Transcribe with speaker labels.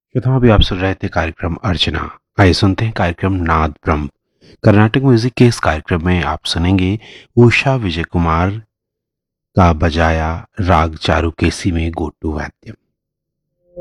Speaker 1: श्रोताओं, अभी आप सुन रहे थे कार्यक्रम अर्चना। आइए सुनते हैं कार्यक्रम नाद ब्रह्म। कर्नाटक म्यूजिक के इस कार्यक्रम में आप सुनेंगे उषा विजय कुमार का बजाया राग चारुकेसी में गोटू वाद्यम।